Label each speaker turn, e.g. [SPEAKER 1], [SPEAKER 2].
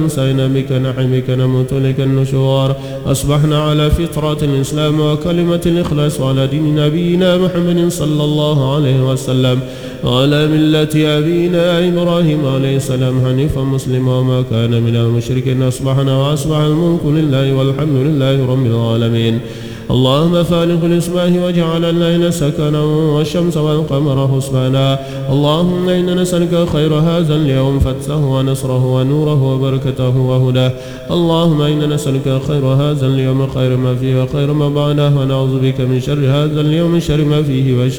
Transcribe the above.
[SPEAKER 1] أنسينا بك نعمك نموت لك النشور. أصبحنا على فطرة الإسلام وكلمة الإخلاص وعلى دين نبينا محمد صلى الله عليه وسلم وعلى ملة أبينا إبراهيم عليه السلام حنيفا مسلما وما كان من المشركين. أصبحنا وأصبح الملك لله والحمد لله رب العالمين. اللهم فالق الإصباح واجعل الليل سكنا والشمس والقمر حسبانا. اللهم إنا نسألك خير هذا اليوم فتحه ونصره ونوره وبركته وهداه. اللهم إنا نسألك خير هذا اليوم خير ما فيه وخير ما بعده ونعوذ بك من شر هذا اليوم شر ما فيه وشر